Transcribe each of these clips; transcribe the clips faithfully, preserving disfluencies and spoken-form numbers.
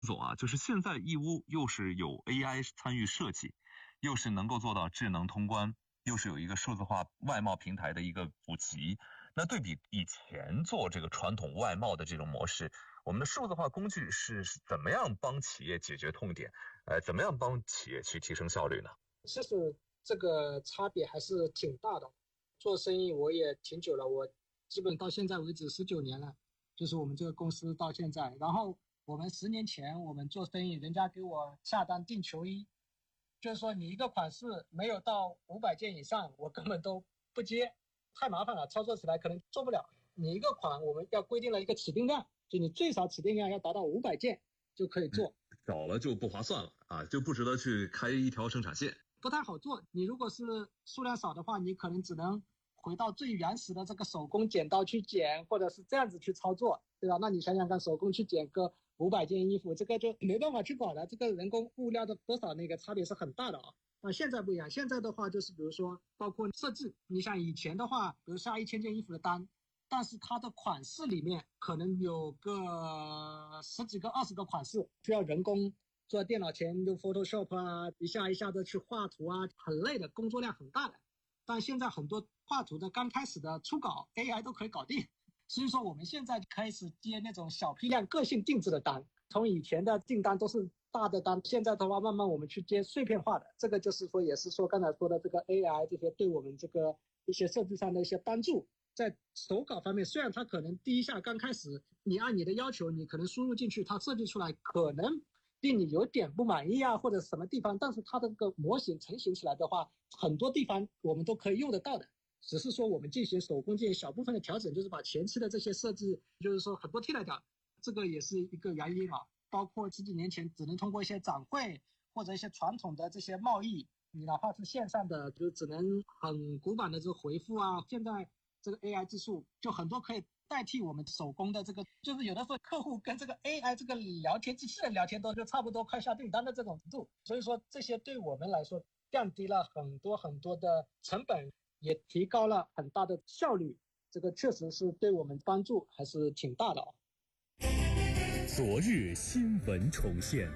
总啊，就是现在义乌又是有 A I 参与设计，又是能够做到智能通关，又是有一个数字化外贸平台的一个普及。那对比以前做这个传统外贸的这种模式，我们的数字化工具是怎么样帮企业解决痛点？呃，怎么样帮企业去提升效率呢？ 其实这个差别还是挺大的。做生意我也挺久了，我基本到现在为止十九年了，就是我们这个公司到现在。然后我们十年前我们做生意，人家给我下单订球衣，就是说你一个款式没有到五百件以上，我根本都不接，太麻烦了，操作起来可能做不了。你一个款我们要规定了一个起订量，就你最少起订量要达到五百件就可以做， 少了就不划算了啊，就不值得去开一条生产线， 不太好做。你如果是数量少的话，你可能只能回到最原始的这个手工剪刀去剪，或者是这样子去操作，对吧？那你想想看，手工去剪个五百件衣服，这个就没办法去搞了，这个人工物料的多少那个差别是很大的啊。那现在不一样，现在的话就是比如说包括设置，你像以前的话，比如下一千件衣服的单，但是它的款式里面可能有个十几个、二十个款式，需要人工坐电脑前用 Photoshop 啊，一下一下的去画图啊，很累的，工作量很大的。但现在很多画图的刚开始的初稿 A I 都可以搞定，所以说我们现在开始接那种小批量个性定制的单，从以前的订单都是大的单，现在的话慢慢我们去接碎片化的，这个就是说也是说刚才说的这个 A I 这些对我们这个一些设置上的一些帮助。在手稿方面，虽然它可能第一下刚开始你按你的要求你可能输入进去，它设计出来可能令你有点不满意啊，或者什么地方，但是它的这个模型成型起来的话，很多地方我们都可以用得到的，只是说我们进行手工进行小部分的调整，就是把前期的这些设置就是说很多替代掉，这个也是一个原因啊。包括十几年前只能通过一些展会或者一些传统的这些贸易，你哪怕是线上的就只能很古板的这个回复啊，现在这个 A I 技术就很多可以代替我们手工的这个，就是有的时候客户跟这个 A I 这个聊天机器人聊天都就差不多快下订单的这种程度，所以说这些对我们来说降低了很多很多的成本，也提高了很大的效率，这个确实是对我们帮助还是挺大的啊。 昨日新闻重现。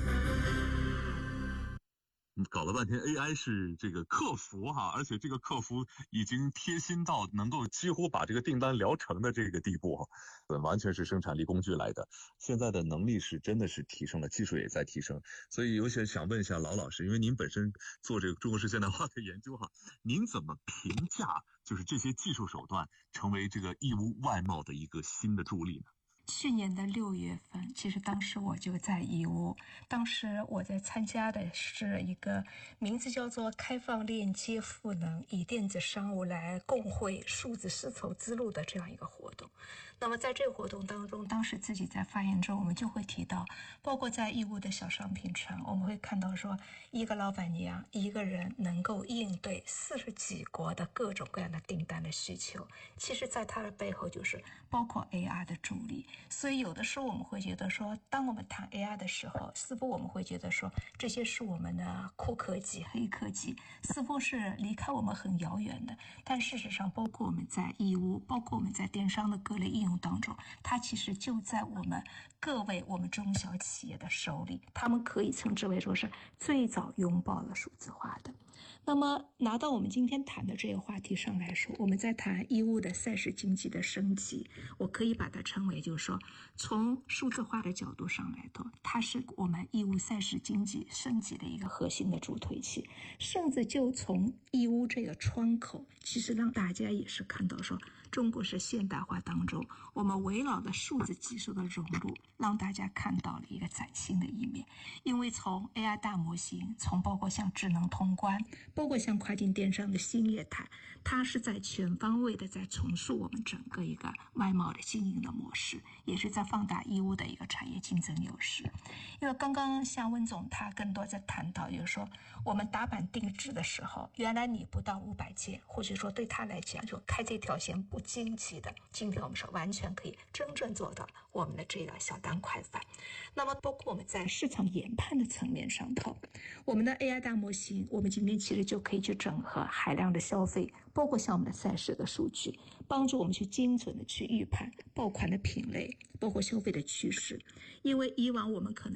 搞了半天 A I 是这个客服哈，而且这个客服已经贴心到能够几乎把这个订单聊成的这个地步，完全是生产力工具来的。现在的能力是真的是提升了，技术也在提升。所以有些想问一下劳老师，因为您本身做这个中国式现代化的研究哈，您怎么评价就是这些技术手段成为这个义乌外贸的一个新的助力呢？ 去年的六月份，其实当时我就在义乌，当时我在参加的是一个名字叫做开放链接赋能，以电子商务来共绘数字丝绸之路的这样一个活动。那么在这个活动当中，当时自己在发言中我们就会提到，包括在义乌的小商品城，我们会看到说一个老板娘一个人能够应对四十几国的各种各样的订单的需求，其实在它的背后就是包括 A R 的助力。所以有的时候我们会觉得说，当我们谈 A I 的时候，似乎我们会觉得说这些是我们的酷科技、黑科技，似乎是离开我们很遥远的。但事实上，包括我们在义乌，包括我们在电商的各类应用当中，它其实就在我们各位我们中小企业的手里，他们可以称之为说是最早拥抱了数字化的。那么拿到我们今天谈的这个话题上来说，我们在谈义乌的赛事经济的升级，我可以把它称为就是说从数字化的角度上来说，它是我们义乌赛事经济升级的一个核心的助推器。甚至就从义乌这个窗口，其实让大家也是看到说中国式现代化当中我们围绕的数字技术的融入，让大家看到了一个崭新的一面。因为从 A I 大模型，从包括像智能通关，包括像跨境电商的新业态，它是在全方位的在重塑我们整个一个外贸的经营的模式，也是在放大义乌的一个产业竞争优势。因为刚刚像温总他更多在谈到，就是说我们打板定制的时候，原来你不到五百件，或者说对他来讲就开这条线不经济的，今天我们是完全可以真正做到我们的这个小单快饭。那么包括我们在市场研判的层面上头，我们的 A I 大模型，我们今天其实就可以去整合海量的消费，包括像我们的赛事的数据，帮助我们去精准的去预判爆款的品类，包括消费的趋势。因为以往我们可能